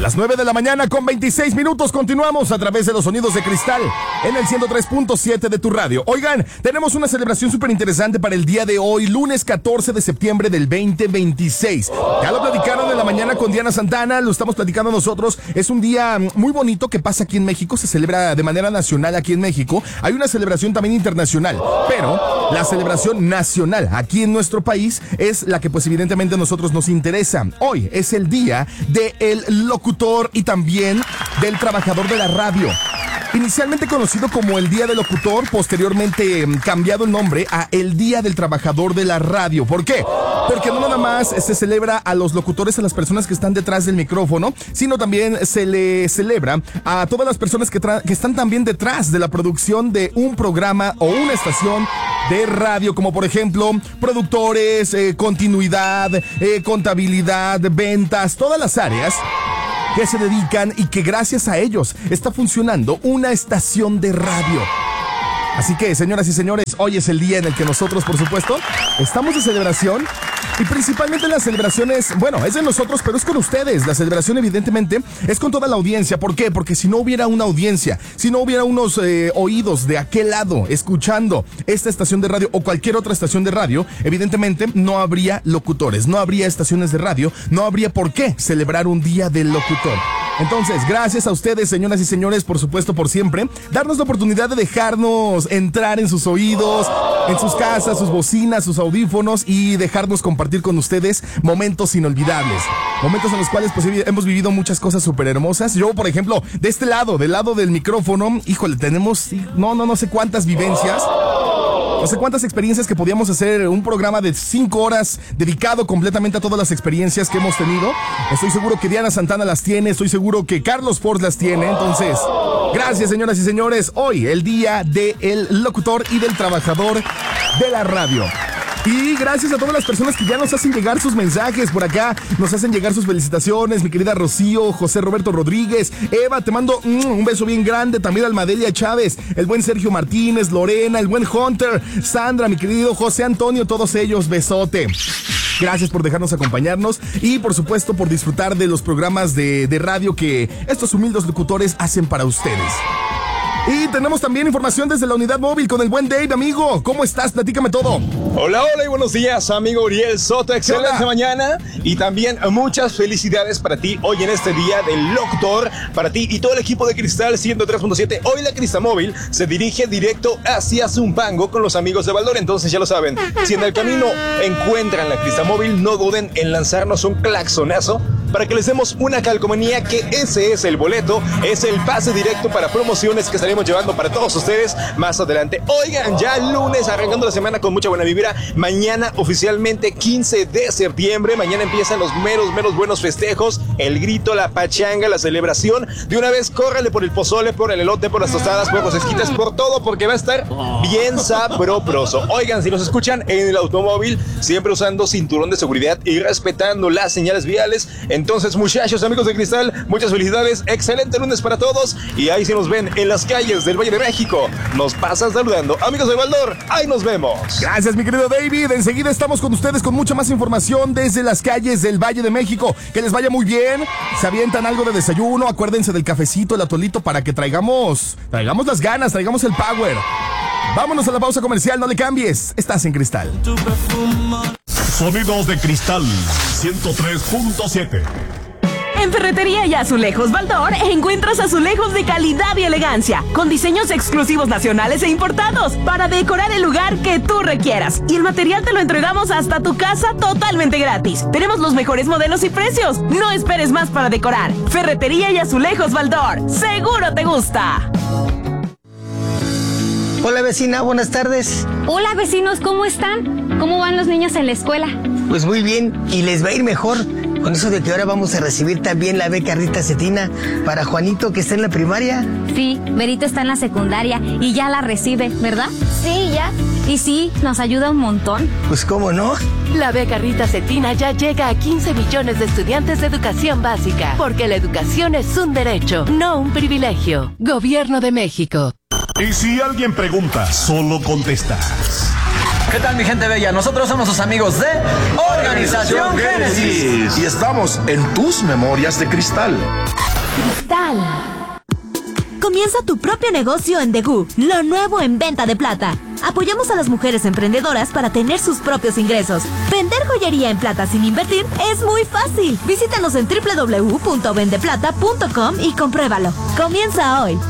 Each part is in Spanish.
Las 9 de la mañana con 26 minutos. Continuamos a través de los sonidos de cristal en el 103.7 de tu radio. Oigan, tenemos una celebración súper interesante para el día de hoy, lunes 14 de septiembre del 2026. Ya lo platicaron en la mañana con Diana Santana, lo estamos platicando nosotros. Es un día muy bonito que pasa aquí en México, se celebra de manera nacional aquí en México. Hay una celebración también internacional, pero la celebración nacional aquí en nuestro país es la que pues evidentemente a nosotros nos interesa. Hoy es el día del locutor y también del trabajador de la radio. Inicialmente conocido como el Día del Locutor, posteriormente cambiado el nombre a el Día del Trabajador de la Radio. ¿Por qué? Porque no nada más se celebra a los locutores, a las personas que están detrás del micrófono, sino también se le celebra a todas las personas que están también detrás de la producción de un programa o una estación de radio, como por ejemplo productores, continuidad, contabilidad, ventas, todas las áreas que se dedican y que gracias a ellos está funcionando una estación de radio. Así que, señoras y señores, hoy es el día en el que nosotros, por supuesto, estamos de celebración. Y principalmente la celebración es, bueno, es de nosotros, pero es con ustedes. La celebración evidentemente es con toda la audiencia. ¿Por qué? Porque si no hubiera una audiencia, si no hubiera unos oídos de aquel lado escuchando esta estación de radio o cualquier otra estación de radio, evidentemente no habría locutores, no habría estaciones de radio, no habría por qué celebrar un día del locutor. Entonces, gracias a ustedes, señoras y señores, por supuesto, por siempre, darnos la oportunidad de dejarnos entrar en sus oídos, en sus casas, sus bocinas, sus audífonos y dejarnos compartir con ustedes momentos inolvidables. Momentos en los cuales pues hemos vivido muchas cosas súper hermosas. Yo, por ejemplo, de este lado, del lado del micrófono, híjole, tenemos no sé cuántas vivencias. No sé cuántas experiencias que podíamos hacer, un programa de 5 horas dedicado completamente a todas las experiencias que hemos tenido. Estoy seguro que Diana Santana las tiene, estoy seguro que Carlos Ford las tiene. Entonces, gracias, señoras y señores. Hoy, el día del locutor y del trabajador de la radio. Y gracias a todas las personas que ya nos hacen llegar sus mensajes por acá, nos hacen llegar sus felicitaciones, mi querida Rocío, José Roberto Rodríguez, Eva, te mando un beso bien grande, también Almadelia Chávez, el buen Sergio Martínez, Lorena, el buen Hunter, Sandra, mi querido José Antonio, todos ellos, besote. Gracias por dejarnos acompañarnos y por supuesto por disfrutar de los programas de radio que estos humildes locutores hacen para ustedes. Y tenemos también información desde la unidad móvil con el buen Dave, amigo. ¿Cómo estás? Platícame todo. Hola y buenos días, amigo Uriel Soto. Excelente mañana y también muchas felicidades para ti hoy en este día del locutor, para ti y todo el equipo de Cristal 103.7. Hoy la Cristamóvil se dirige directo hacia Zumpango con los amigos de Baldor. Entonces ya lo saben, si en el camino encuentran la Cristamóvil, no duden en lanzarnos un claxonazo para que les demos una calcomanía, que ese es el boleto, es el pase directo para promociones que estaremos llevando para todos ustedes más adelante. Oigan, ya el lunes arrancando la semana con mucha buena vibra. Mañana oficialmente 15 de septiembre, mañana empiezan los meros buenos festejos, el grito, la pachanga, la celebración. De una vez córrele por el pozole, por el elote, por las tostadas, por los esquites, por todo, porque va a estar bien sabroso. Oigan, si nos escuchan en el automóvil, siempre usando cinturón de seguridad y respetando las señales viales. Entonces, muchachos, amigos de Cristal, muchas felicidades, excelente lunes para todos. Y ahí se nos ven en las calles del Valle de México. Nos pasan saludando, amigos de Baldor, ahí nos vemos. Gracias, mi querido David. Enseguida estamos con ustedes con mucha más información desde las calles del Valle de México. Que les vaya muy bien. Se avientan algo de desayuno. Acuérdense del cafecito, el atolito, para que traigamos las ganas, traigamos el power. Vámonos a la pausa comercial, no le cambies. Estás en Cristal. Sonidos de Cristal 103.7. En Ferretería y Azulejos Baldor encuentras azulejos de calidad y elegancia, con diseños exclusivos nacionales e importados, para decorar el lugar que tú requieras. Y el material te lo entregamos hasta tu casa totalmente gratis. Tenemos los mejores modelos y precios. No esperes más para decorar. Ferretería y Azulejos Baldor. ¡Seguro te gusta! Hola vecina, buenas tardes. Hola vecinos, ¿cómo están? ¿Cómo van los niños en la escuela? Pues muy bien, y les va a ir mejor con eso de que ahora vamos a recibir también la beca Rita Cetina para Juanito, que está en la primaria. Sí, Berito está en la secundaria y ya la recibe, ¿verdad? Sí, ya. Y sí, nos ayuda un montón. Pues cómo no. La beca Rita Cetina ya llega a 15 millones de estudiantes de educación básica, porque la educación es un derecho, no un privilegio. Gobierno de México. Y si alguien pregunta, solo contestas. ¿Qué tal, mi gente bella? Nosotros somos sus amigos de Organización Génesis. Y estamos en tus memorias de cristal. Cristal. Comienza tu propio negocio en Degú, lo nuevo en venta de plata. Apoyamos a las mujeres emprendedoras para tener sus propios ingresos. Vender joyería en plata sin invertir es muy fácil. Visítanos en www.vendeplata.com y compruébalo. Comienza hoy.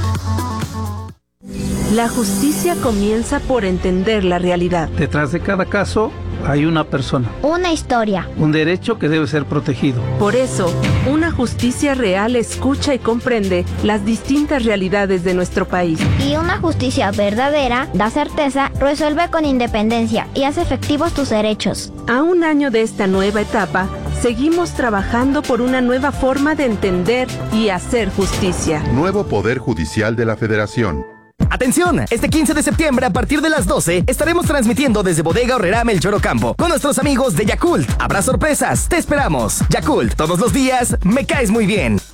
La justicia comienza por entender la realidad. Detrás de cada caso hay una persona. Una historia. Un derecho que debe ser protegido. Por eso, una justicia real escucha y comprende las distintas realidades de nuestro país. Y una justicia verdadera da certeza, resuelve con independencia y hace efectivos tus derechos. A un año de esta nueva etapa, seguimos trabajando por una nueva forma de entender y hacer justicia. Nuevo Poder Judicial de la Federación. Atención, este 15 de septiembre a partir de las 12 estaremos transmitiendo desde Bodega Aurrerá Melchor Ocampo con nuestros amigos de Yakult. Habrá sorpresas, te esperamos. Yakult, todos los días, me caes muy bien.